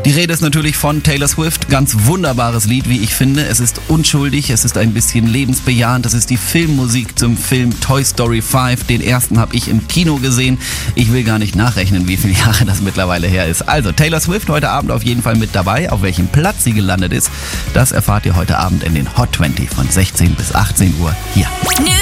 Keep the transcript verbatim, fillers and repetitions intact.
Die Rede ist natürlich von Taylor Swift. Ganz wunderbares Lied, wie ich finde. Es ist unschuldig, es ist ein bisschen lebensbejahend. Es ist die Filmmusik zum Film Toy Story fünf. Den ersten habe ich im Kino gesehen. Ich will gar nicht nachrechnen, wie viele Jahre das mittlerweile her ist. Also Taylor Swift heute Abend auf jeden Fall mit dabei. Auf welchem Platz sie gelandet ist, das erfahrt ihr heute Abend in den Hot zwanzig von sechzehn bis achtzehn Uhr hier.